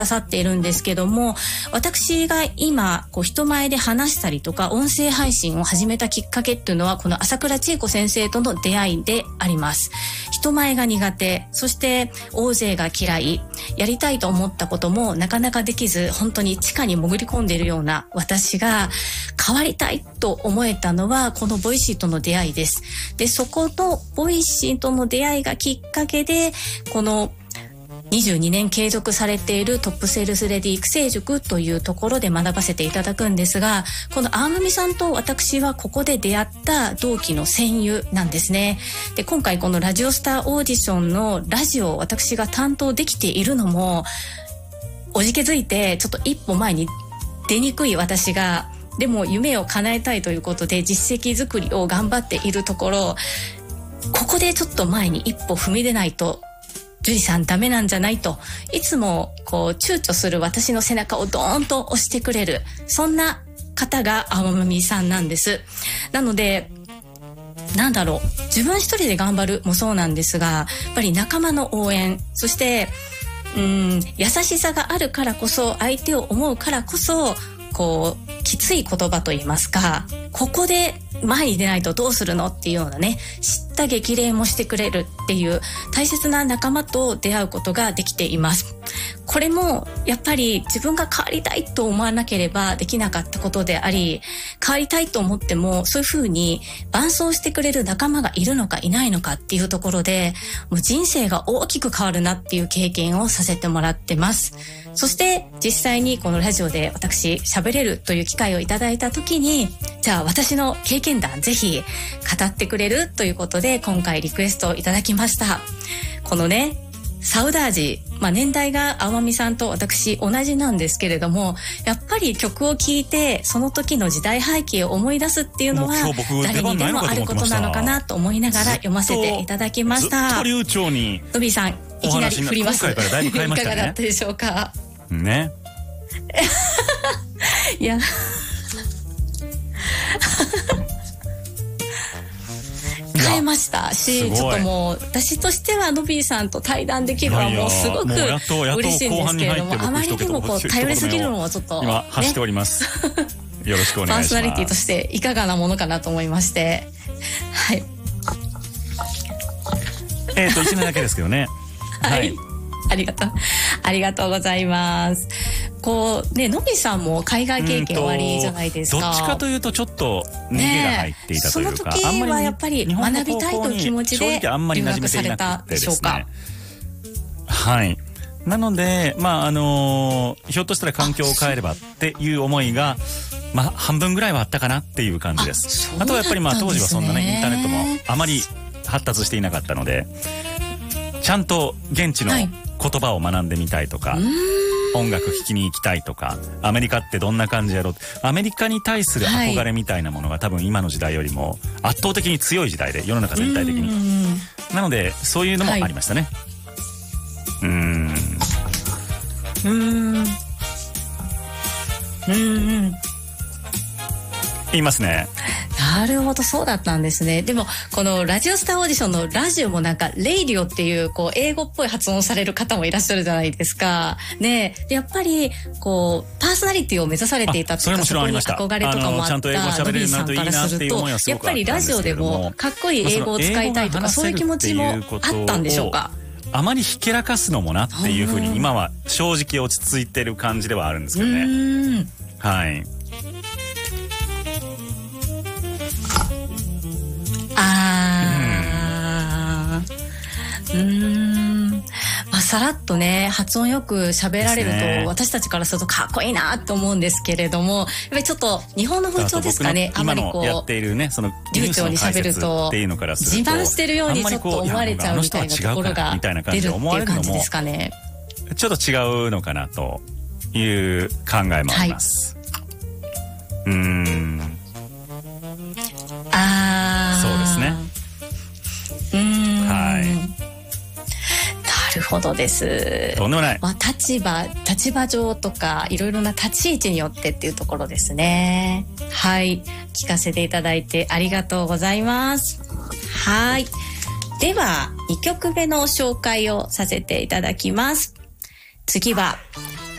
ださっているんですけども、私が今人前で話したりとか音声配信を始めたきっかけっていうのは、この朝倉千恵子先生との出会いであります。人前が苦手、そして大勢が嫌い、やりたいと思ったこともなかなかできず、本当に地下に潜り込んでいるような私が変わりたいと思えたのは、このボイシーとの出会いです。で、そこのボイシーとの出会いがきっかけで、この22年継続されているトップセールスレディ育成塾というところで学ばせていただくんですが、このあーまみさんと私はここで出会った同期の戦友なんですね。で、今回このラジオスターオーディションのラジオを私が担当できているのも、おじけづいてちょっと一歩前に出にくい私が、でも夢を叶えたいということで実績作りを頑張っているところ、ここでちょっと前に一歩踏み出ないとジュリさんダメなんじゃないと、いつも躊躇する私の背中をドーンと押してくれる、そんな方があーまみさんなんです。なので、自分一人で頑張るもそうなんですが、やっぱり仲間の応援、そして優しさがあるからこそ、相手を思うからこそ、きつい言葉と言いますか、ここで前に出ないとどうするのっていうようなね、知った激励もしてくれるっていう大切な仲間と出会うことができています。これもやっぱり自分が変わりたいと思わなければできなかったことであり、変わりたいと思ってもそういうふうに伴走してくれる仲間がいるのかいないのかっていうところで、もう人生が大きく変わるなっていう経験をさせてもらってます。そして実際にこのラジオで私喋れるという機会をいただいた時に、じゃあ私の経験談ぜひ語ってくれるということで、今回リクエストをいただきました。このね、サウダージ、年代があーまみさんと私同じなんですけれども、やっぱり曲を聴いてその時の時代背景を思い出すっていうのは誰にでもあることなのかなと思いながら読ませていただきました。 ずっと流暢にノビーさん、いきなり振ります。 今回からだいぶ変えましたね。 いかがだったでしょうかね。 いや変えましたし、ちょっともう私としてはノビーさんと対談できるのはもうすごく嬉しいんですけれども、あまりにも頼りすぎるのはちょっと、 今走っております。よろしくお願いします。パーソナリティとしていかがなものかなと思いまして、はい。 1年だけですけどね。 はい。ありがとうございます。のびさんも海外経験終わりじゃないですか。 どっちかというとちょっと逃げが入っていたというか、 その時はやっぱり学びたいという気持ちで留学されたでしょうか。 はい。なので、ひょっとしたら環境を変えればっていう思いが、半分ぐらいはあったかなっていう感じです。あとはやっぱり当時はそんなね、インターネットもあまり発達していなかったので、ちゃんと現地の言葉を学んでみたいとか、音楽聴きに行きたいとか、アメリカってどんな感じやろう、アメリカに対する憧れみたいなものが多分今の時代よりも圧倒的に強い時代で、世の中全体的に。なのでそういうのもありましたね。言いますね。 なるほど、そうだったんですね。でもこのラジオスターオーディションのラジオもレイディオっていう英語っぽい発音される方もいらっしゃるじゃないですかね。でやっぱりパーソナリティを目指されていたっていうか、そこに憧れとかもあったノビーさんからすると、やっぱりラジオでもかっこいい英語を使いたいとか、そういう気持ちもあったんでしょうか。 あまりひけらかすのもなっていうふうに今は正直落ち着いてる感じではあるんですけどね。はい。 さらっとね、発音よく喋られると、私たちからするとかっこいいなと思うんですけれども、やっぱりちょっと日本の風潮ですかね。あまりやっているね、その流暢に喋ると自慢してるようにちょっと思われちゃうみたいなところが出るっていう感じですかね。 ちょっと違うのかなという考えもあります。そうですね。はい。 なるほどです。 とんでもない。 立場上とかいろいろな立ち位置によってっていうところですね。はい、聞かせていただいてありがとうございます。はい。では2曲目の紹介をさせていただきます。次は